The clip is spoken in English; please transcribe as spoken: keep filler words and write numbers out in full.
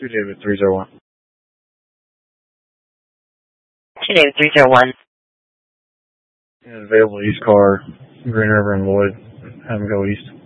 two David three zero one. two David three zero one. Available east car, Green River and Lloyd. Have them go east.